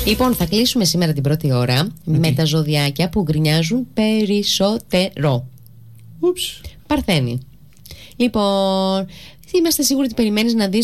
Λοιπόν, θα κλείσουμε σήμερα την πρώτη ώρα με τα ζωδιάκια που γκρινιάζουν περισσότερο. Παρθένη. Λοιπόν, είμαστε σίγουροι ότι περιμένεις να δεις